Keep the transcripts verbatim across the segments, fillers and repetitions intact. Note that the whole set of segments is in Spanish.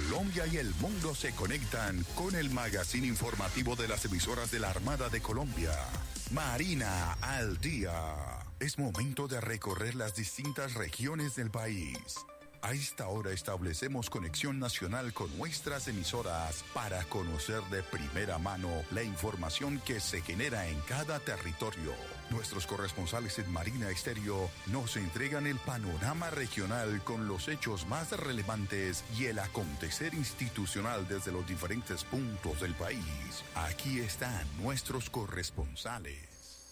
Colombia y el mundo se conectan con el magazine informativo de las emisoras de la Armada de Colombia. Marina al Día. Es momento de recorrer las distintas regiones del país. A esta hora establecemos conexión nacional con nuestras emisoras para conocer de primera mano la información que se genera en cada territorio. Nuestros corresponsales en Marina Estéreo nos entregan el panorama regional con los hechos más relevantes y el acontecer institucional desde los diferentes puntos del país. Aquí están nuestros corresponsales.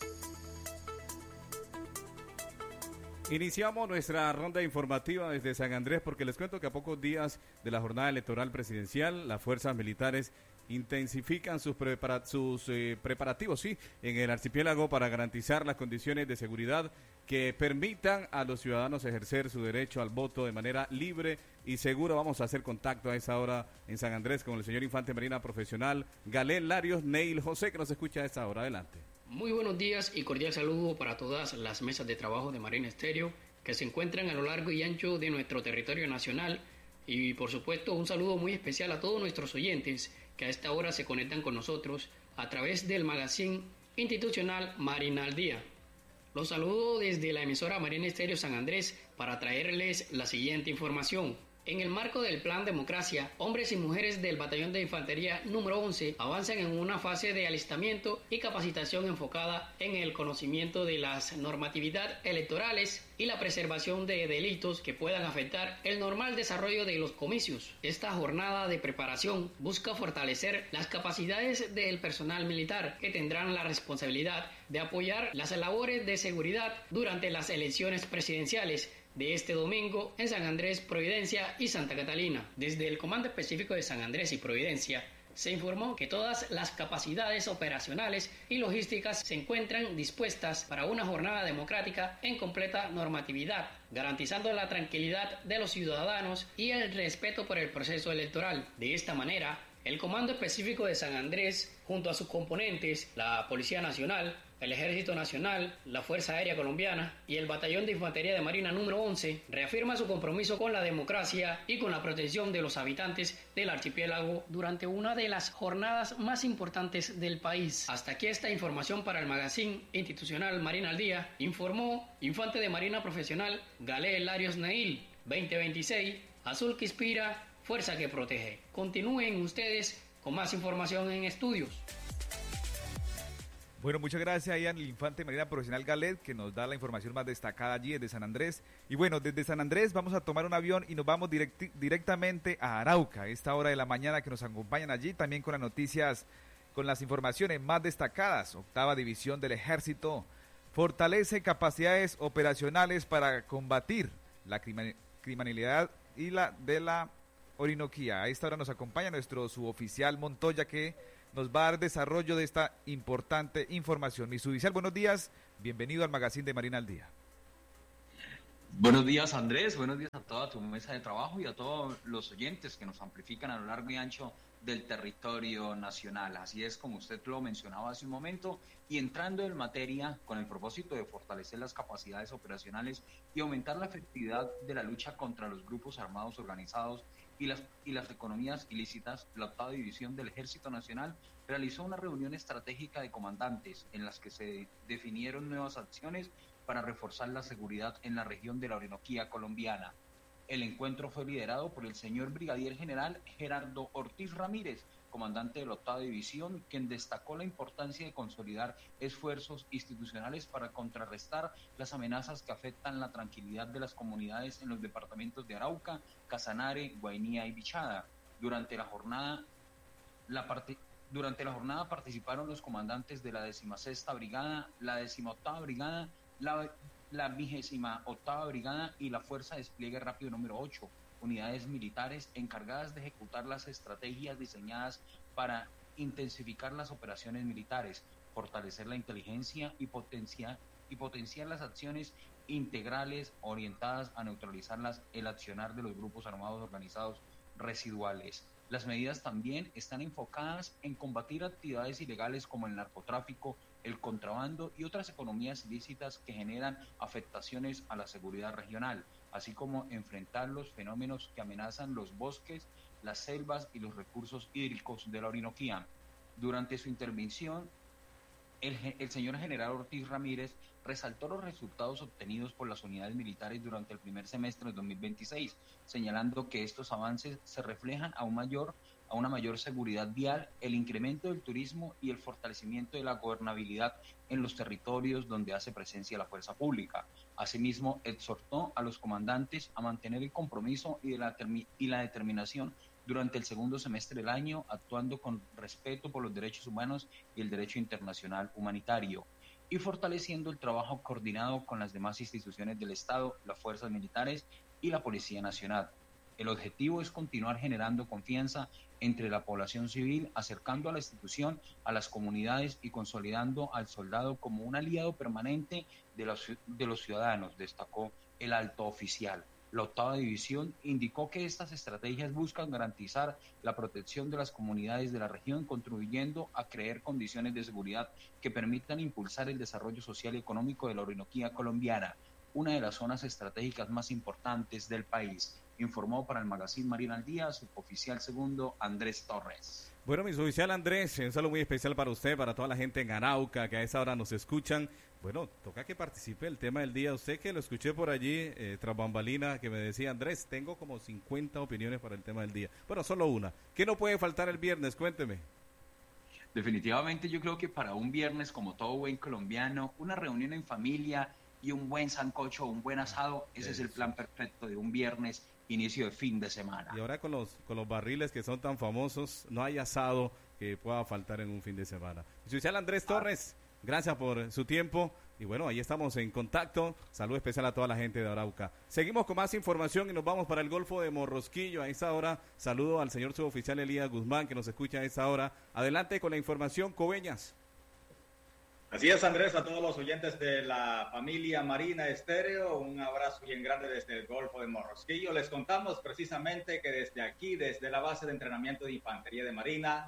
Iniciamos nuestra ronda informativa desde San Andrés porque les cuento que a pocos días de la jornada electoral presidencial, las fuerzas militares intensifican sus, prepara- sus eh, preparativos sí, en el archipiélago para garantizar las condiciones de seguridad que permitan a los ciudadanos ejercer su derecho al voto de manera libre y segura. Vamos a hacer contacto a esa hora en San Andrés con el señor Infante Marina Profesional Galel Larios Neil José, que nos escucha a esta hora. Adelante. Muy buenos días y cordial saludo para todas las mesas de trabajo de Marina Estéreo que se encuentran a lo largo y ancho de nuestro territorio nacional, y por supuesto un saludo muy especial a todos nuestros oyentes que a esta hora se conectan con nosotros a través del magazine institucional Marina al Día. Los saludo desde la emisora Marina Estéreo San Andrés para traerles la siguiente información. En el marco del Plan Democracia, hombres y mujeres del Batallón de Infantería número once avanzan en una fase de alistamiento y capacitación enfocada en el conocimiento de las normatividades electorales y la preservación de delitos que puedan afectar el normal desarrollo de los comicios. Esta jornada de preparación busca fortalecer las capacidades del personal militar, que tendrán la responsabilidad de apoyar las labores de seguridad durante las elecciones presidenciales de este domingo en San Andrés, Providencia y Santa Catalina. Desde el Comando Específico de San Andrés y Providencia se informó que todas las capacidades operacionales y logísticas se encuentran dispuestas para una jornada democrática en completa normatividad, garantizando la tranquilidad de los ciudadanos y el respeto por el proceso electoral. De esta manera, el Comando Específico de San Andrés, junto a sus componentes, la Policía Nacional, el Ejército Nacional, la Fuerza Aérea Colombiana y el Batallón de Infantería de Marina número once, reafirma su compromiso con la democracia y con la protección de los habitantes del archipiélago durante una de las jornadas más importantes del país. Hasta aquí esta información para el magazine institucional Marina al Día, informó Infante de Marina Profesional Galel Larios Neil. Veinte veintiséis, azul que inspira, fuerza que protege. Continúen ustedes con más información en estudios. Bueno, muchas gracias ahí al Infante Marina Profesional Galet, que nos da la información más destacada allí desde San Andrés. Y bueno, desde San Andrés vamos a tomar un avión y nos vamos directi- directamente a Arauca, a esta hora de la mañana, que nos acompañan allí también con las noticias, con las informaciones más destacadas. Octava División del Ejército fortalece capacidades operacionales para combatir la crimin- criminalidad y la de la Orinoquía. A esta hora nos acompaña nuestro suboficial Montoya, que nos va a dar desarrollo de esta importante información. Mi suboficial, buenos días, bienvenido al magazine de Marina al Día. Buenos días, Andrés, buenos días a toda tu mesa de trabajo y a todos los oyentes que nos amplifican a lo largo y ancho del territorio nacional. Así es, como usted lo mencionaba hace un momento, y entrando en materia con el propósito de fortalecer las capacidades operacionales y aumentar la efectividad de la lucha contra los grupos armados organizados y las, y las economías ilícitas, la octava División del Ejército Nacional realizó una reunión estratégica de comandantes en las que se definieron nuevas acciones para reforzar la seguridad en la región de la Orinoquía colombiana. El encuentro fue liderado por el señor Brigadier General Gerardo Ortiz Ramírez, comandante de la octava División, quien destacó la importancia de consolidar esfuerzos institucionales para contrarrestar las amenazas que afectan la tranquilidad de las comunidades en los departamentos de Arauca, Casanare, Guainía y Bichada. Durante la jornada, la parte Durante la jornada participaron los comandantes de la decimasexta Brigada, la decimoctava Brigada, la, la vigésima octava Brigada y la Fuerza de Despliegue Rápido número ocho, unidades militares encargadas de ejecutar las estrategias diseñadas para intensificar las operaciones militares, fortalecer la inteligencia y potenciar, y potenciar las acciones integrales orientadas a neutralizar las, el accionar de los grupos armados organizados residuales. Las medidas también están enfocadas en combatir actividades ilegales como el narcotráfico, el contrabando y otras economías ilícitas que generan afectaciones a la seguridad regional. así como enfrentar los fenómenos que amenazan los bosques, las selvas y los recursos hídricos de la Orinoquía. Durante su intervención, el, el señor general Ortiz Ramírez resaltó los resultados obtenidos por las unidades militares durante el primer semestre de dos mil veintiséis, señalando que estos avances se reflejan a, un mayor, a una mayor seguridad vial, el incremento del turismo y el fortalecimiento de la gobernabilidad en los territorios donde hace presencia la fuerza pública. Asimismo, exhortó a los comandantes a mantener el compromiso y, de la, y la determinación durante el segundo semestre del año, actuando con respeto por los derechos humanos y el derecho internacional humanitario, y fortaleciendo el trabajo coordinado con las demás instituciones del Estado, las fuerzas militares y la Policía Nacional. El objetivo es continuar generando confianza entre la población civil, acercando a la institución a las comunidades y consolidando al soldado como un aliado permanente de los, de los ciudadanos, destacó el alto oficial. La octava división indicó que estas estrategias buscan garantizar la protección de las comunidades de la región, contribuyendo a crear condiciones de seguridad que permitan impulsar el desarrollo social y económico de la Orinoquía colombiana, una de las zonas estratégicas más importantes del país. Informó para el Magazine Marina al Día su oficial segundo Andrés Torres. Bueno, mi oficial Andrés, un saludo muy especial para usted, para toda la gente en Arauca que a esa hora nos escuchan. Bueno, toca que participe el tema del día. Usted que lo escuché por allí, eh, tras bambalina, que me decía, Andrés, tengo como cincuenta opiniones para el tema del día. Bueno, solo una. ¿Qué no puede faltar el viernes? Cuénteme. Definitivamente yo creo que para un viernes, como todo buen colombiano, una reunión en familia y un buen sancocho, un buen asado, ese es el plan perfecto de un viernes, inicio de fin de semana. Y ahora con los con los barriles que son tan famosos, no hay asado que pueda faltar en un fin de semana. Oficial Andrés Torres, gracias por su tiempo. Y bueno, ahí estamos en contacto. Saludo especial a toda la gente de Arauca. Seguimos con más información y nos vamos para el Golfo de Morrosquillo. A esta hora, saludo al señor suboficial Elías Guzmán, que nos escucha a esta hora. Adelante con la información, Coveñas. Así es, Andrés, a todos los oyentes de la familia Marina Estéreo, un abrazo bien grande desde el Golfo de Morrosquillo. Les contamos precisamente que desde aquí, desde la base de entrenamiento de Infantería de Marina,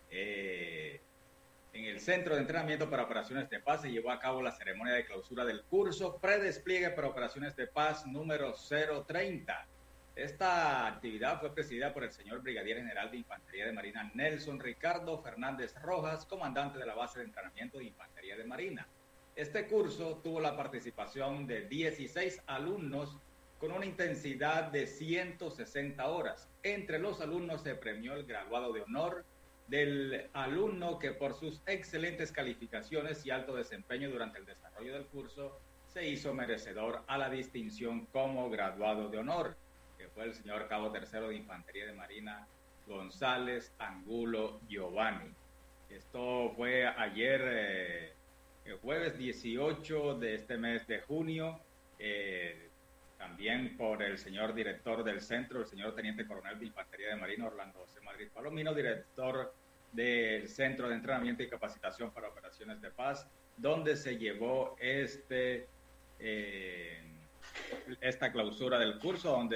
eh, en el Centro de Entrenamiento para Operaciones de Paz, se llevó a cabo la ceremonia de clausura del curso Predespliegue para Operaciones de Paz número cero treinta. Esta actividad fue presidida por el señor Brigadier General de Infantería de Marina Nelson Ricardo Fernández Rojas, comandante de la base de entrenamiento de Infantería de Marina. Este curso tuvo la participación de dieciséis alumnos con una intensidad de ciento sesenta horas. Entre los alumnos se premió el graduado de honor del alumno que por sus excelentes calificaciones y alto desempeño durante el desarrollo del curso se hizo merecedor a la distinción como graduado de honor, que fue el señor Cabo Tercero de Infantería de Marina González Angulo Giovanni. Esto fue ayer, eh, el jueves dieciocho de este mes de junio, eh, también por el señor director del centro, el señor Teniente Coronel de Infantería de Marina Orlando José Madrid Palomino, director del Centro de Entrenamiento y Capacitación para Operaciones de Paz, donde se llevó este... Eh, esta clausura del curso, donde